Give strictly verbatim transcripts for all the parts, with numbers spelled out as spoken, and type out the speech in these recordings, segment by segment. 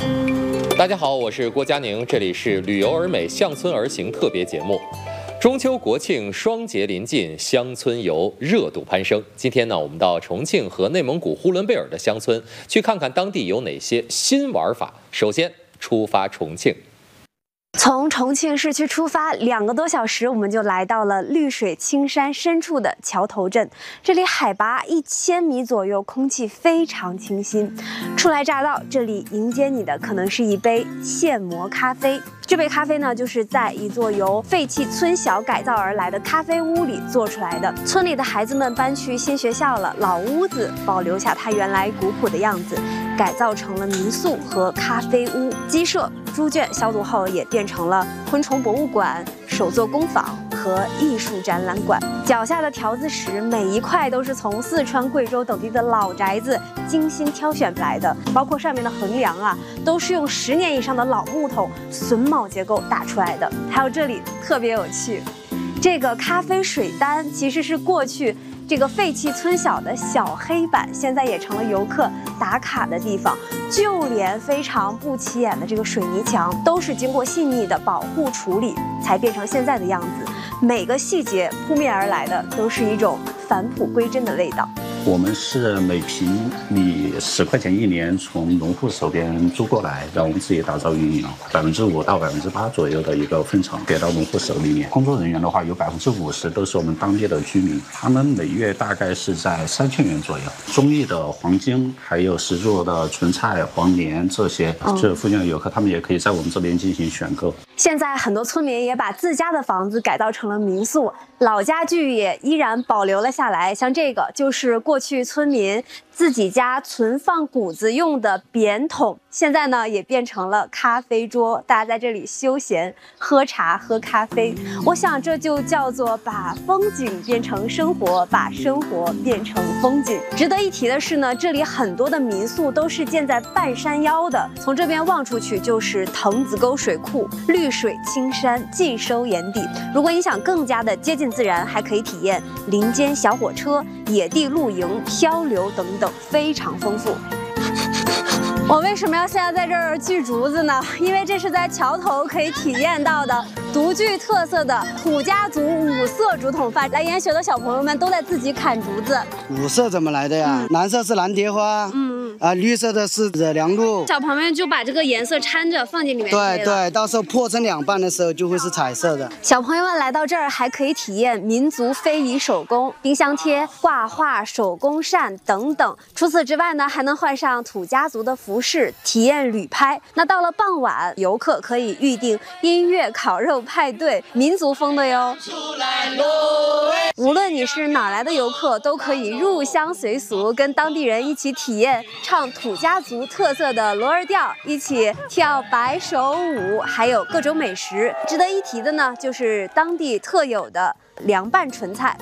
大家好，我是郭佳宁，这里是旅游而美乡村而行特别节目。中秋国庆双节临近，乡村游热度攀升。今天呢，我们到重庆和内蒙古呼伦贝尔的乡村，去看看当地有哪些新玩法。首先出发重庆。 从重庆市区出发，两个多小时，我们就来到了绿水青山深处的桥头镇。这里海拔一千米左右，空气非常清新。初来乍到，这里迎接你的可能是一杯现磨咖啡。这杯咖啡呢，就是在一座由废弃村小改造而来的咖啡屋里做出来的。村里的孩子们搬去新学校了，老屋子保留下它原来古朴的样子，改造成了民宿和咖啡屋。鸡舍、猪圈消毒后也变成了昆虫博物馆、手作工坊和艺术展览馆。脚下的条子石，每一块都是从四川、贵州等地的老宅子精心挑选来的，包括上面的横梁啊，都是用十年以上的老木头榫卯结构打出来的。还有这里特别有趣，这个咖啡水单其实是过去这个废弃村小的小黑板，现在也成了游客打卡的地方。就连非常不起眼的这个水泥墙，都是经过细腻的保护处理，才变成现在的样子。每个细节扑面而来的，都是一种返璞归真的味道。 我们是每平米十块钱一年从农户手边租过来，让我们自己打造运营，百分之五到百分之八左右的一个分成给到农户手里面。工作人员的话，有百分之五十都是我们当地的居民，他们每月大概是在三千元左右。中意的黄金，还有石柱的纯菜、黄连这些，这附近的游客他们也可以在我们这边进行选购。 现在很多村民也把自家的房子改造成了民宿，老家具也依然保留了下来。像这个就是过去村民自己家存放谷子用的扁桶，现在呢也变成了咖啡桌，大家在这里休闲、喝茶、喝咖啡。我想这就叫做把风景变成生活，把生活变成风景。值得一提的是呢，这里很多的民宿都是建在半山腰的，从这边望出去就是藤子沟水库，绿水青山尽收眼底。如果你想更加的接近自然，还可以体验林间小火车、野地露营、漂流等等，非常丰富。我为什么要现在在这儿锯竹子呢？因为这是在桥头可以体验到的独具特色的土家族五色竹筒饭。来研学的小朋友们都在自己砍竹子。 五色怎么来的呀？嗯、蓝色是蓝蝶花，嗯啊，绿色的是惹凉露。 小朋友们就把这个颜色掺着放进里面。 对对，到时候破成两半的时候就会是彩色的。 小朋友们来到这儿还可以体验民族非遗手工、冰箱贴、挂画、手工扇等等。除此之外呢，还能换上土家族的服饰，体验旅拍。那到了傍晚，游客可以预定音乐烤肉派对，民族风的哟。无论你是哪来的游客，都可以入乡随俗，跟当地人一起体验唱土家族特色的螺儿调，一起跳白手舞，还有各种美食。值得一提的呢，就是当地特有的凉拌纯菜。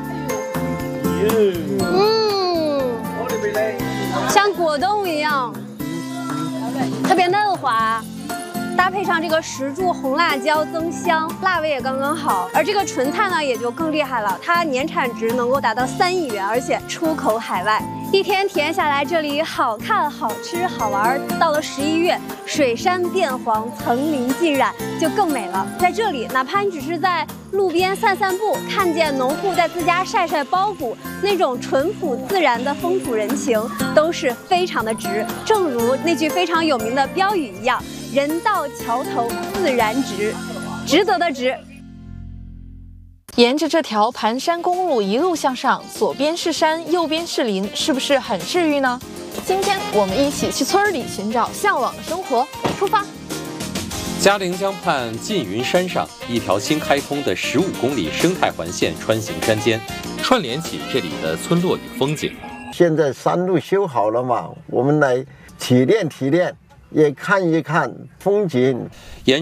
嗯，像果冻一样，特别嫩滑。搭配上这个石柱红辣椒增香，辣味也刚刚好。而这个纯菜呢，也就更厉害了，它年产值能够达到三亿元，而且出口海外。一天体验下来，这里好看、好吃、好玩。到了十一月，水杉变黄，层林尽染，就更美了。在这里，哪怕你只是在路边散散步，看见农户在自家晒晒苞谷，那种淳朴自然的风土人情，都是非常的值。正如那句非常有名的标语一样。人到桥头自然直，值得的值。 沿着这条盘山公路一路向上，左边是山，右边是林，是不是很治愈呢？今天我们一起去村里寻找向往的生活，出发！ 嘉陵江畔缙云山上，一条新开通的十五公里生态环线穿行山间，串联起这里的村落与风景。 现在山路修好了嘛，我们来提炼提炼。也看一看风景。